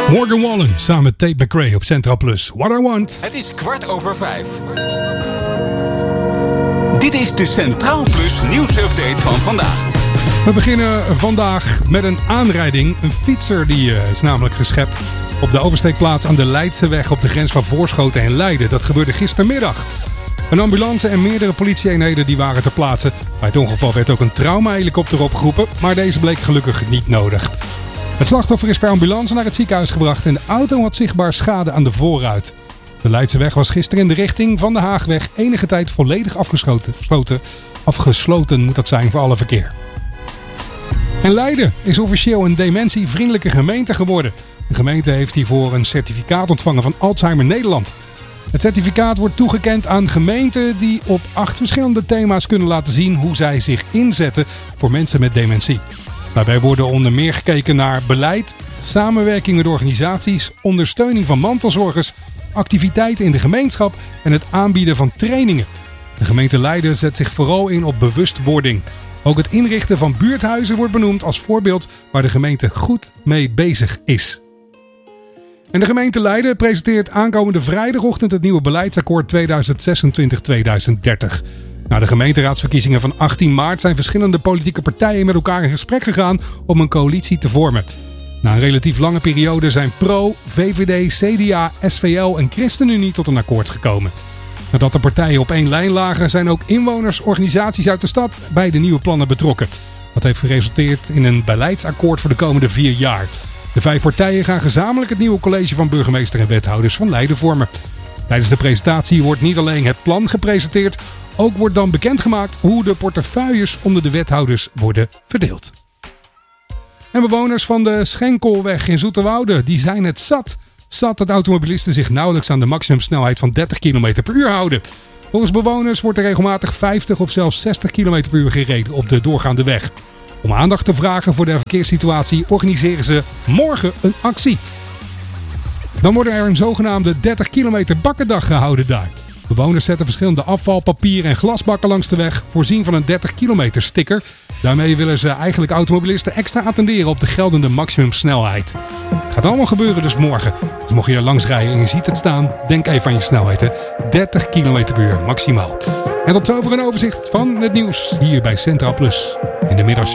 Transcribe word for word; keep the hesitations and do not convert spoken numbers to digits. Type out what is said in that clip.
Morgan Wallen samen met Tate McRae op Central Plus. What I Want. Het is kwart over vijf. Dit is de Centraal Plus nieuwsupdate van vandaag. We beginnen vandaag met een aanrijding. Een fietser die uh, is namelijk geschept op de oversteekplaats aan de Leidseweg op de grens van Voorschoten en Leiden. Dat gebeurde gistermiddag. Een ambulance en meerdere politieeenheden die waren ter plaatse. Bij het ongeval werd ook een traumahelikopter opgeroepen, maar deze bleek gelukkig niet nodig. Het slachtoffer is per ambulance naar het ziekenhuis gebracht en de auto had zichtbaar schade aan de voorruit. De Leidseweg was gisteren in de richting van de Haagweg enige tijd volledig afgesloten. Afgesloten moet dat zijn voor alle verkeer. En Leiden is officieel een dementievriendelijke gemeente geworden. De gemeente heeft hiervoor een certificaat ontvangen van Alzheimer Nederland. Het certificaat wordt toegekend aan gemeenten die op acht verschillende thema's kunnen laten zien hoe zij zich inzetten voor mensen met dementie. Daarbij worden onder meer gekeken naar beleid, samenwerking met organisaties, ondersteuning van mantelzorgers, activiteiten in de gemeenschap en het aanbieden van trainingen. De gemeente Leiden zet zich vooral in op bewustwording. Ook het inrichten van buurthuizen wordt benoemd als voorbeeld waar de gemeente goed mee bezig is. En de gemeente Leiden presenteert aankomende vrijdagochtend het nieuwe beleidsakkoord tweeduizend zesentwintig tweeduizend dertig. Na de gemeenteraadsverkiezingen van achttien maart zijn verschillende politieke partijen met elkaar in gesprek gegaan om een coalitie te vormen. Na een relatief lange periode zijn Pro, V V D, C D A, S V L en ChristenUnie tot een akkoord gekomen. Nadat de partijen op één lijn lagen, zijn ook inwoners, organisaties uit de stad bij de nieuwe plannen betrokken. Dat heeft geresulteerd in een beleidsakkoord voor de komende vier jaar. De vijf partijen gaan gezamenlijk het nieuwe college van burgemeester en wethouders van Leiden vormen. Tijdens de presentatie wordt niet alleen het plan gepresenteerd, ook wordt dan bekendgemaakt hoe de portefeuilles onder de wethouders worden verdeeld. En bewoners van de Schenkelweg in Zoeterwoude, die zijn het zat. Zat dat automobilisten zich nauwelijks aan de maximumsnelheid van dertig kilometer per uur houden. Volgens bewoners wordt er regelmatig vijftig of zelfs zestig kilometer per uur gereden op de doorgaande weg. Om aandacht te vragen voor de verkeerssituatie organiseren ze morgen een actie. Dan wordt er een zogenaamde dertig kilometer bakkendag gehouden daar. Bewoners zetten verschillende afval, papier en glasbakken langs de weg, voorzien van een dertig kilometer sticker. Daarmee willen ze eigenlijk automobilisten extra attenderen op de geldende maximumsnelheid. Het gaat allemaal gebeuren dus morgen. Dus mocht je er langs rijden en je ziet het staan, denk even aan je snelheid. Hè? dertig kilometer per uur maximaal. En tot zover een overzicht van het nieuws hier bij Centraal Plus in de middag.